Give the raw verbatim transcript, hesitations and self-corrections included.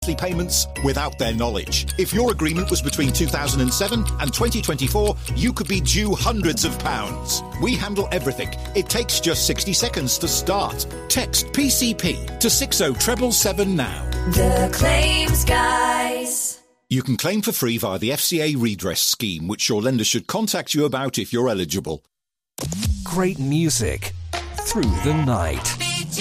payments without their knowledge. If your agreement was between two thousand seven and twenty twenty-four, you could be due hundreds of pounds. We handle everything. It takes just sixty seconds to start. Text P C P to six oh seven seven now. The Claims Guys. You can claim for free via the F C A redress scheme, which your lender should contact you about if you're eligible. Great music through the night.